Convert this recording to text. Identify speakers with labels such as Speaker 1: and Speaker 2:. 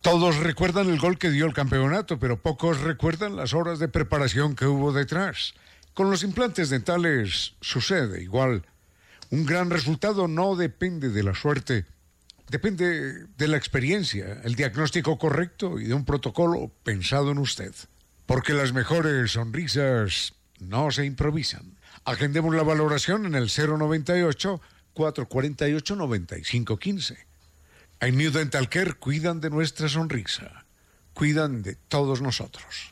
Speaker 1: Todos recuerdan el gol que dio el campeonato, pero pocos recuerdan las horas de preparación que hubo detrás. Con los implantes dentales sucede igual. Un gran resultado no depende de la suerte, depende de la experiencia, el diagnóstico correcto y de un protocolo pensado en usted. Porque las mejores sonrisas no se improvisan. Agendemos la valoración en el 098-448-9515. En New Dental Care cuidan de nuestra sonrisa, cuidan de todos nosotros.